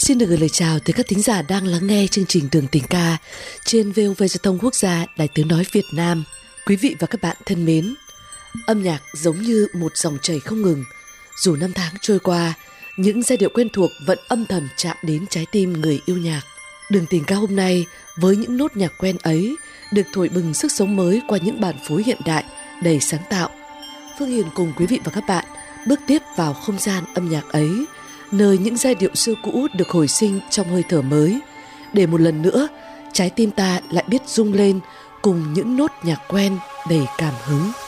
Xin được gửi lời chào tới các thính giả đang lắng nghe chương trình Đường Tình Ca trên VOV Giao thông Quốc gia Đài Tiếng Nói Việt Nam. Quý vị và các bạn thân mến, âm nhạc giống như một dòng chảy không ngừng. Dù năm tháng trôi qua, những giai điệu quen thuộc vẫn âm thầm chạm đến trái tim người yêu nhạc. Đường Tình Ca hôm nay với những nốt nhạc quen ấy được thổi bừng sức sống mới qua những bản phối hiện đại đầy sáng tạo. Phương Hiền cùng quý vị và các bạn bước tiếp vào không gian âm nhạc ấy, nơi những giai điệu xưa cũ được hồi sinh trong hơi thở mới, để một lần nữa trái tim ta lại biết rung lên cùng những nốt nhạc quen đầy cảm hứng.